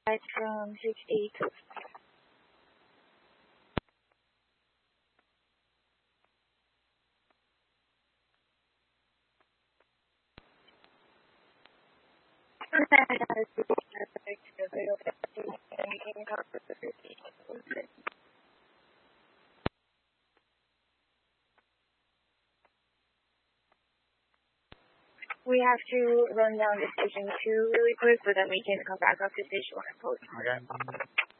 from 6-8. We have to run down to station 2 really quick so that we can come back up to station 1 and post. Okay.